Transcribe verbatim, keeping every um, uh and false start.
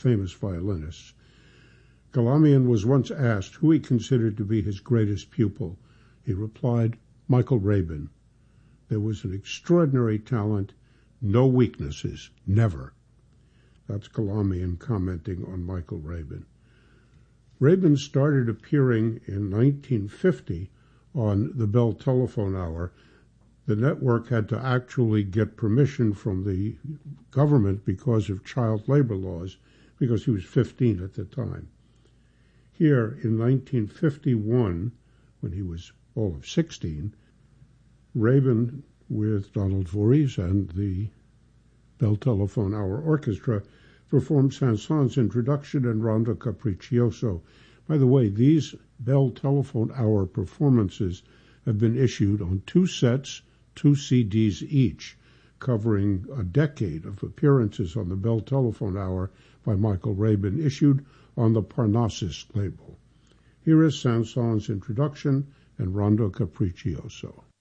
famous violinists. Galamian was once asked who he considered to be his greatest pupil. He replied, Michael Rabin. There was an extraordinary talent, no weaknesses, never. That's Galamian commenting on Michael Rabin. Rabin started appearing in nineteen fifty on the Bell Telephone Hour. The network had to actually get permission from the government because of child labor laws, because he was fifteen at the time. Here, in nineteen fifty-one, when he was all of sixteen, Rabin, with Donald Voorhees and the Bell Telephone Hour Orchestra, performed Saint-Saëns' introduction and Rondo Capriccioso. By the way, these Bell Telephone Hour performances have been issued on two sets, two C Ds each, covering a decade of appearances on the Bell Telephone Hour by Michael Rabin, issued on the Parnassus label. Here is Saint-Saëns' introduction and Rondo Capriccioso.